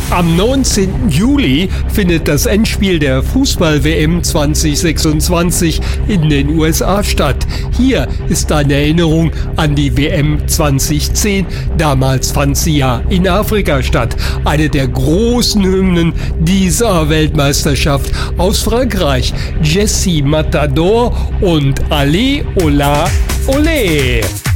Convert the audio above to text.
Am 19. Juli findet das Endspiel der Fußball-WM 2026 in den USA statt. Hier ist eine Erinnerung an die WM 2010. Damals fand sie ja in Afrika statt. Eine der großen Hymnen dieser Weltmeisterschaft aus Frankreich. Jessie Matador und Allez, Hola, Olé.